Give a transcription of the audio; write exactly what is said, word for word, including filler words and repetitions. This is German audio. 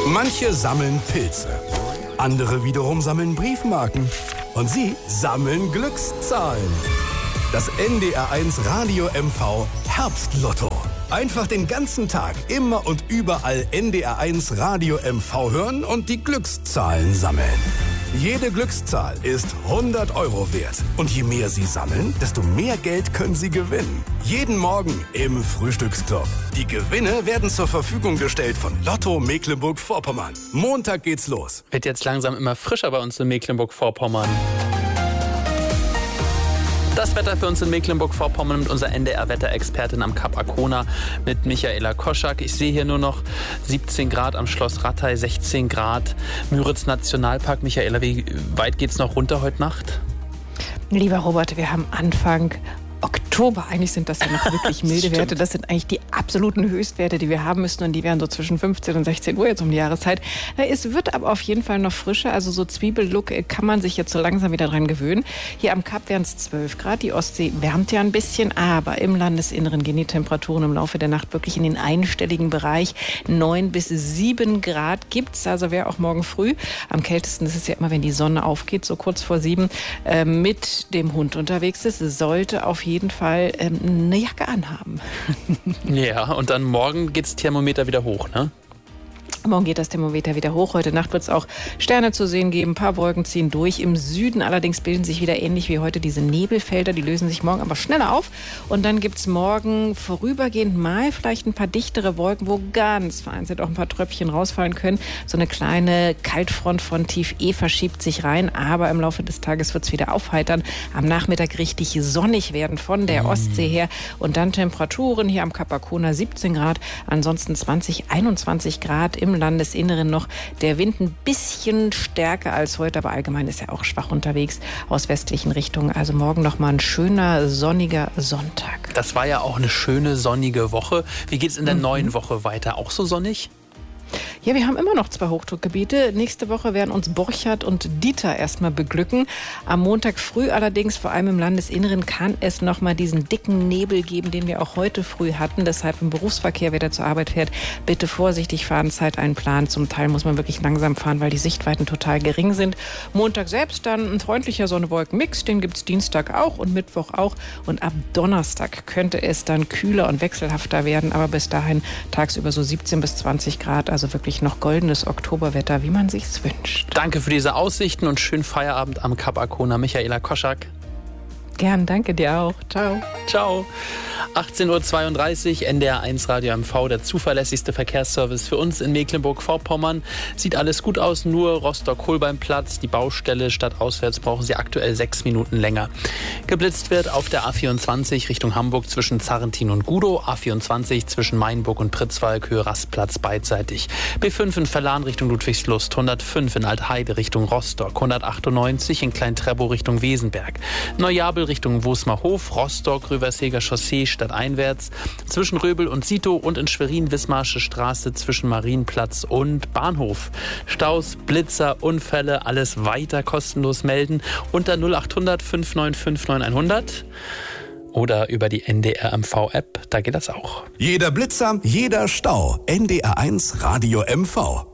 Manche sammeln Pilze, andere wiederum sammeln Briefmarken und Sie sammeln Glückszahlen. Das N D R eins Radio M V Herbstlotto. Einfach den ganzen Tag, immer und überall N D R eins Radio M V hören und die Glückszahlen sammeln. Jede Glückszahl ist hundert Euro wert. Und je mehr Sie sammeln, desto mehr Geld können Sie gewinnen. Jeden Morgen im Frühstücksclub. Die Gewinne werden zur Verfügung gestellt von Lotto Mecklenburg-Vorpommern. Montag geht's los. Wird jetzt langsam immer frischer bei uns in Mecklenburg-Vorpommern. Das Wetter für uns in Mecklenburg-Vorpommern mit unserer N D R-Wetterexpertin am Kap Arkona mit Michaela Koschak. Ich sehe hier nur noch siebzehn Grad am Schloss Rattay, sechzehn Grad Müritz Nationalpark. Michaela, wie weit geht's noch runter heute Nacht? Lieber Robert, wir haben Anfang Oktober. Eigentlich sind das ja noch wirklich milde Werte. Das sind eigentlich die absoluten Höchstwerte, die wir haben müssten. Und die wären so zwischen fünfzehn und sechzehn Uhr jetzt um die Jahreszeit. Es wird aber auf jeden Fall noch frischer. Also so Zwiebellook kann man sich jetzt so langsam wieder dran gewöhnen. Hier am Kap wären es zwölf Grad. Die Ostsee wärmt ja ein bisschen. Aber im Landesinneren gehen die Temperaturen im Laufe der Nacht wirklich in den einstelligen Bereich. neun bis sieben Grad gibt's. Also wer auch morgen früh, am kältesten ist es ja immer, wenn die Sonne aufgeht, so kurz vor sieben, äh, mit dem Hund unterwegs ist, sollte auf jeden Fall ähm, eine Jacke anhaben. Ja, und dann morgen geht's Thermometer wieder hoch, ne? Morgen geht das Thermometer wieder hoch. Heute Nacht wird es auch Sterne zu sehen geben. Ein paar Wolken ziehen durch. Im Süden allerdings bilden sich wieder ähnlich wie heute diese Nebelfelder. Die lösen sich morgen aber schneller auf. Und dann gibt es morgen vorübergehend mal vielleicht ein paar dichtere Wolken, wo ganz vereinzelt auch ein paar Tröpfchen rausfallen können. So eine kleine Kaltfront von Tief E verschiebt sich rein. Aber im Laufe des Tages wird es wieder aufheitern. Am Nachmittag richtig sonnig werden von der Ostsee her. Und dann Temperaturen hier am Kap Arkona siebzehn Grad. Ansonsten zwanzig, einundzwanzig Grad im Landesinneren noch. Der Wind ein bisschen stärker als heute, aber allgemein ist er auch schwach unterwegs aus westlichen Richtungen. Also morgen noch mal ein schöner, sonniger Sonntag. Das war ja auch eine schöne, sonnige Woche. Wie geht es in der Mhm. neuen Woche weiter? Auch so sonnig? Ja, wir haben immer noch zwei Hochdruckgebiete. Nächste Woche werden uns Borchardt und Dieter erstmal beglücken. Am Montag früh allerdings, vor allem im Landesinneren, kann es noch mal diesen dicken Nebel geben, den wir auch heute früh hatten. Deshalb im Berufsverkehr, wer da zur Arbeit fährt, bitte vorsichtig fahren, Zeit einplanen. Zum Teil muss man wirklich langsam fahren, weil die Sichtweiten total gering sind. Montag selbst dann ein freundlicher Sonne-Wolken-Mix. Den gibt es Dienstag auch und Mittwoch auch. Und ab Donnerstag könnte es dann kühler und wechselhafter werden. Aber bis dahin tagsüber so siebzehn bis zwanzig Grad. Also wirklich noch goldenes Oktoberwetter, wie man sich's wünscht. Danke für diese Aussichten und schönen Feierabend am Kap Arkona. Michaela Koschak. Gern, danke dir auch. Ciao. Ciao. achtzehn Uhr zweiunddreißig, N D R eins Radio M V, der zuverlässigste Verkehrsservice für uns in Mecklenburg-Vorpommern. Sieht alles gut aus, nur Rostock-Holbeinplatz, die Baustelle stadtauswärts brauchen Sie aktuell sechs Minuten länger. Geblitzt wird auf der A vierundzwanzig Richtung Hamburg zwischen Zarrentin und Gudow, A vierundzwanzig zwischen Mainburg und Pritzwalk, Höhe Rastplatz beidseitig. B fünf in Verlan Richtung Ludwigslust, hundertfünf in Altheide Richtung Rostock, hundertachtundneunzig in Klein-Treppow Richtung Wesenberg, Neujabel Richtung Wosmerhof, Rostock, Röverseger Chaussee stadteinwärts, zwischen Röbel und Sito und in Schwerin Wismarsche Straße zwischen Marienplatz und Bahnhof. Staus, Blitzer, Unfälle, alles weiter kostenlos melden unter null achthundert fünf neun fünf neun hundert oder über die N D R M V-App, da geht das auch. Jeder Blitzer, jeder Stau. N D R eins Radio M V.